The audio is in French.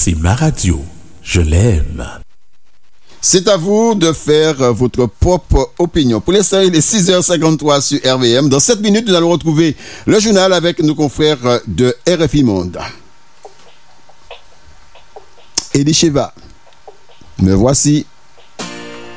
C'est ma radio. Je l'aime. C'est à vous de faire votre propre opinion. Pour l'instant, il est 6h53 sur RVM. Dans 7 minutes, nous allons retrouver le journal avec nos confrères de RFI Monde. Elie Cheva, me voici.